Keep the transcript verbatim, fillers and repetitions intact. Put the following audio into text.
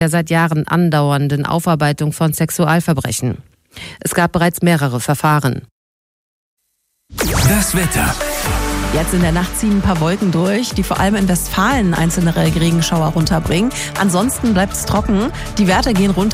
der seit Jahren andauernden Aufarbeitung von Sexualverbrechen. Es gab bereits mehrere Verfahren. Das Wetter. Jetzt in der Nacht ziehen ein paar Wolken durch, die vor allem in Westfalen einzelne Regenschauer runterbringen. Ansonsten bleibt es trocken. Die Werte gehen runter.